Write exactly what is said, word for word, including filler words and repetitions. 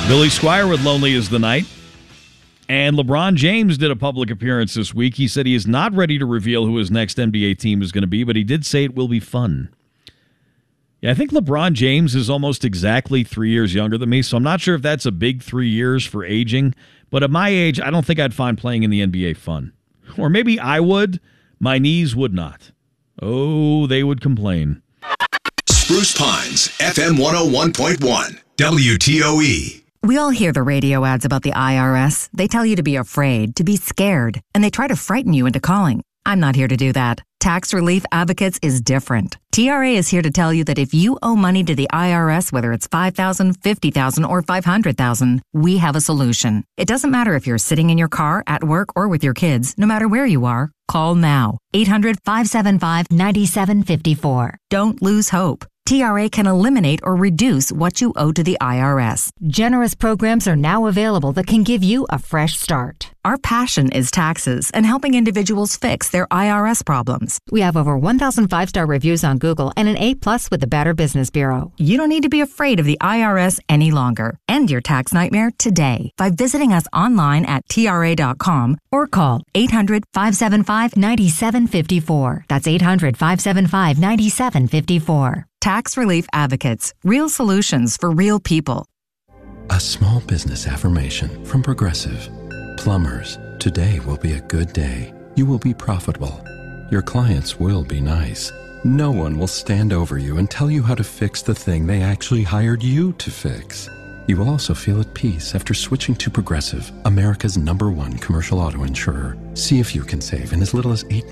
Billy Squier with Lonely is the Night. And LeBron James did a public appearance this week. He said he is not ready to reveal who his next N B A team is going to be, but he did say it will be fun. Yeah, I think LeBron James is almost exactly three years younger than me, so I'm not sure if that's a big three years for aging. But at my age, I don't think I'd find playing in the N B A fun. Or maybe I would. My knees would not. Oh, they would complain. Spruce Pines, F M one oh one point one, W T O E. We all hear the radio ads about the I R S. They tell you to be afraid, to be scared, and they try to frighten you into calling. I'm not here to do that. Tax Relief Advocates is different. T R A is here to tell you that if you owe money to the I R S, whether it's five thousand dollars, fifty thousand dollars, or five hundred thousand dollars, we have a solution. It doesn't matter if you're sitting in your car, at work, or with your kids. No matter where you are, call now. eight hundred, five seven five, nine seven five four. Don't lose hope. T R A can eliminate or reduce what you owe to the I R S. Generous programs are now available that can give you a fresh start. Our passion is taxes and helping individuals fix their I R S problems. We have over one thousand five-star reviews on Google and an A plus with the Better Business Bureau. You don't need to be afraid of the I R S any longer. End your tax nightmare today by visiting us online at T R A dot com or call eight hundred, five seven five, nine seven five four. That's eight hundred, five seven five, nine seven five four. Tax Relief Advocates. Real solutions for real people. A small business affirmation from Progressive. Plumbers, today will be a good day. You will be profitable. Your clients will be nice. No one will stand over you and tell you how to fix the thing they actually hired you to fix. You will also feel at peace after switching to Progressive, America's number one commercial auto insurer. See if you can save in as little as eight